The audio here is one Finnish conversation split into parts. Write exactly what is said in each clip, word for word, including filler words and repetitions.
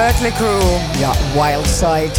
Mötley Crüe ja Wild Side.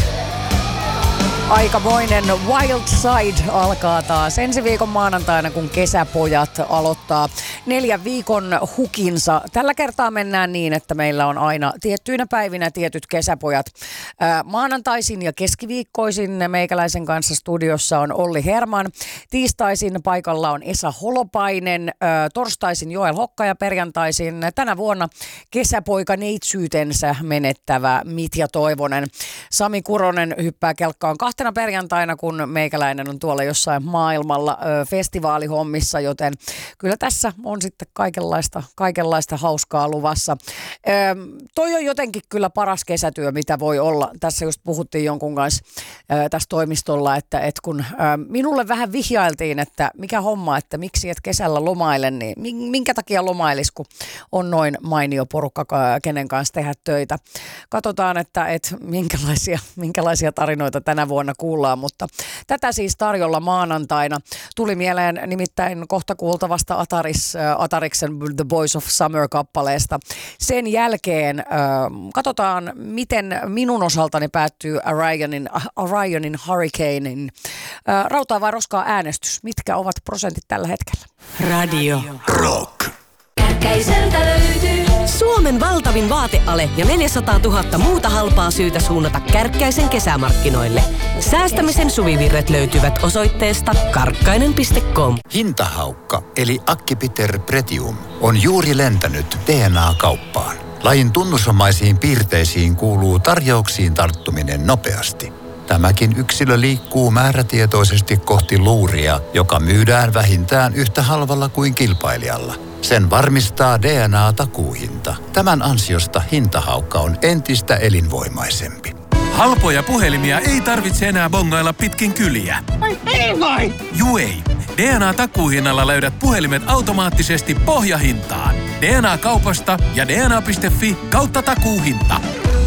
Aikamoinen Wild Side alkaa taas ensi viikon maanantaina, kun kesäpojat aloittaa neljän viikon hukinsa. Tällä kertaa mennään niin, että meillä on aina tiettyinä päivinä tietyt kesäpojat. Ää, maanantaisin ja keskiviikkoisin meikäläisen kanssa studiossa on Olli Herman. Tiistaisin paikalla on Esa Holopainen. Ää, torstaisin Joel Hokka ja perjantaisin tänä vuonna kesäpoika neitsyytensä menettävä Mitja Toivonen. Sami Kuronen hyppää kelkkaan kahtena perjantaina, kun meikäläinen on tuolla jossain maailmalla ö, festivaalihommissa, joten kyllä tässä on sitten kaikenlaista, kaikenlaista hauskaa luvassa. Ö, toi on jotenkin kyllä paras kesätyö, mitä voi olla. Tässä just puhuttiin jonkun kanssa ö, tässä toimistolla, että et kun ö, minulle vähän vihjailtiin, että mikä homma, että miksi et kesällä lomaile, niin minkä takia lomailis, kun on noin mainio porukka, kenen kanssa tehdä töitä. Katsotaan, että et minkälaisia, minkälaisia tarinoita tänä vuonna kuullaan, mutta tätä siis tarjolla maanantaina. Tuli mieleen nimittäin kohta kuultavasta Ataris, äh, Atariksen The Boys of Summer-kappaleesta. Sen jälkeen äh, katsotaan, miten minun osaltani päättyy Orionin, Orionin Hurricanein äh, rautaa vai roskaa äänestys. Mitkä ovat prosentit tällä hetkellä? Radio Rock. Kärkkäiseltä löytyy Suomen valtavin vaateale ja neljäsataatuhatta muuta halpaa syytä suunnata Kärkkäisen kesämarkkinoille. Säästämisen suvivirret löytyvät osoitteesta karkkainen piste com. Hintahaukka eli Acipiter Pretium on juuri lentänyt D N A-kauppaan. Lajin tunnusomaisiin piirteisiin kuuluu tarjouksiin tarttuminen nopeasti. Tämäkin yksilö liikkuu määrätietoisesti kohti luuria, joka myydään vähintään yhtä halvalla kuin kilpailijalla. Sen varmistaa D N A-takuuhinta. Tämän ansiosta hintahaukka on entistä elinvoimaisempi. Halpoja puhelimia ei tarvitse enää bongailla pitkin kyliä. Ai ei vai? Juu ei. D N A-takuuhinnalla löydät puhelimet automaattisesti pohjahintaan. D N A-kaupasta ja D N A piste fi kautta takuuhinta.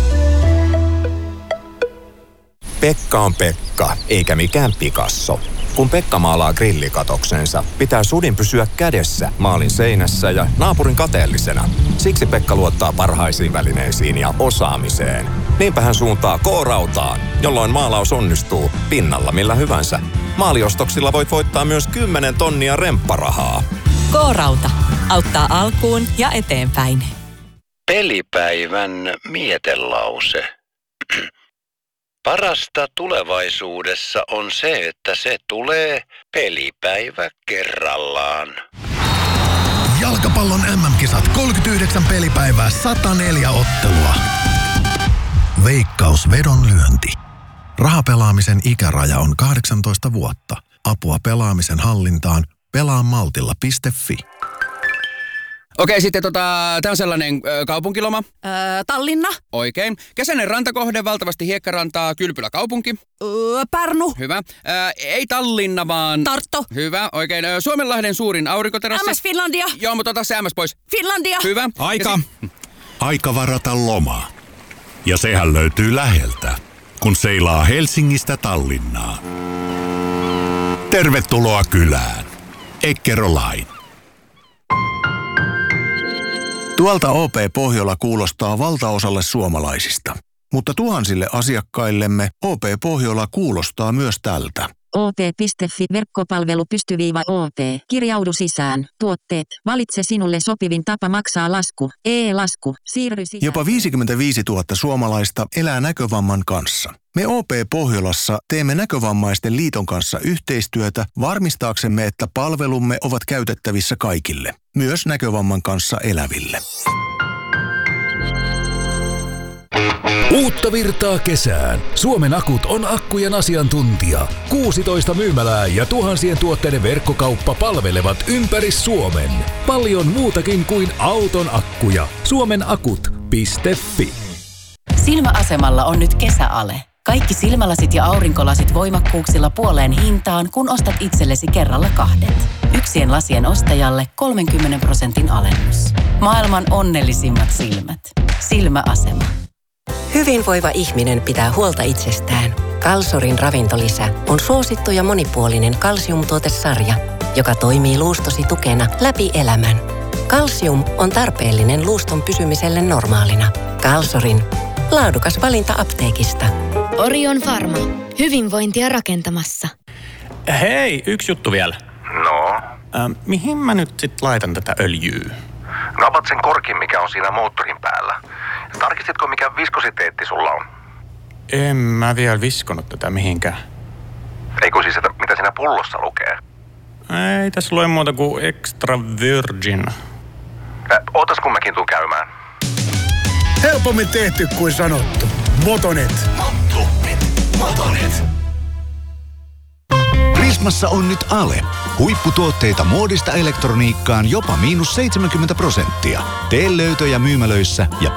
Pekka on Pekka, eikä mikään Picasso. Kun Pekka maalaa grillikatoksensa, pitää sudin pysyä kädessä maalin seinässä ja naapurin kateellisena. Siksi Pekka luottaa parhaisiin välineisiin ja osaamiseen. Niinpä hän suuntaa K-rautaan, jolloin maalaus onnistuu pinnalla millä hyvänsä. Maaliostoksilla voit voittaa myös kymmenen tonnia rempparahaa. K-rauta auttaa alkuun ja eteenpäin. Pelipäivän mietelause. Parasta tulevaisuudessa on se, että se tulee pelipäivä kerrallaan. Jalkapallon M M-kisat kolmekymmentäyhdeksän pelipäivää, sata neljä ottelua. Veikkaus vedonlyönti. Rahapelaamisen ikäraja on kahdeksantoista vuotta. Apua pelaamisen hallintaan pelaamaltilla piste fi. Okei, sitten tota, tää on sellainen ö, kaupunkiloma. Öö, Tallinna. Oikein. Kesäinen rantakohde, valtavasti hiekkarantaa, Kylpylä kaupunki. Öö, Pärnu. Hyvä. Ö, ei Tallinna, vaan... Tartto. Hyvä, oikein. Ö, Suomenlahden suurin aurinkoterassi. M S Finlandia. Joo, mutta ota se M S pois. Finlandia. Hyvä. Aika. Si- Aika varata loma. Ja sehän löytyy läheltä, kun seilaa Helsingistä Tallinnaan. Tervetuloa kylään. Eckerö Line. Tuolta O P Pohjola kuulostaa valtaosalle suomalaisista, mutta tuhansille asiakkaillemme O P Pohjola kuulostaa myös tältä. O P piste fi verkkopalvelu pystyviiva O P. Kirjaudu sisään. Tuotteet. Valitse sinulle sopivin tapa maksaa lasku. E-lasku. Siirry sisään. Jopa viisikymmentäviisituhatta suomalaista elää näkövamman kanssa. Me O P Pohjolassa teemme Näkövammaisten liiton kanssa yhteistyötä varmistaaksemme, että palvelumme ovat käytettävissä kaikille, myös näkövamman kanssa eläville. Uutta virtaa kesään. Suomen Akut on akkujen asiantuntija. kuusitoista myymälää ja tuhansien tuotteiden verkkokauppa palvelevat ympäri Suomen. Paljon muutakin kuin auton akkuja. Suomenakut piste fi. Silmäasemalla on nyt kesäale. Kaikki silmälasit ja aurinkolasit voimakkuuksilla puoleen hintaan, kun ostat itsellesi kerralla kahdet. Yksien lasien ostajalle kolmenkymmenen prosentin alennus. Maailman onnellisimmat silmät. Silmäasema. Hyvinvoiva ihminen pitää huolta itsestään. Kalsorin ravintolisä on suosittu ja monipuolinen kalsiumtuotesarja, joka toimii luustosi tukena läpi elämän. Kalsium on tarpeellinen luuston pysymiselle normaalina. Kalsorin Laadukas valinta apteekista. Orion Pharma. Hyvinvointia rakentamassa. Hei, yksi juttu vielä. No? Äh, mihin mä nyt sit laitan tätä öljyä? No avat sen korkin, mikä on siinä moottorin päällä. Tarkistitko, mikä viskositeetti sulla on? En mä vielä viskonut tätä mihinkään. Ei kun siis, että mitä siinä pullossa lukee? Ei tässä lue muuta kuin extra virgin. Äh, ootas kun mäkin tuun käymään. Helpommin tehty kuin sanottu. Motonet. Motonet. Motonet. Prismassa on nyt Ale. Huipputuotteita muodista elektroniikkaan jopa miinus seitsemänkymmentä prosenttia. Tee löytöjä myymälöissä ja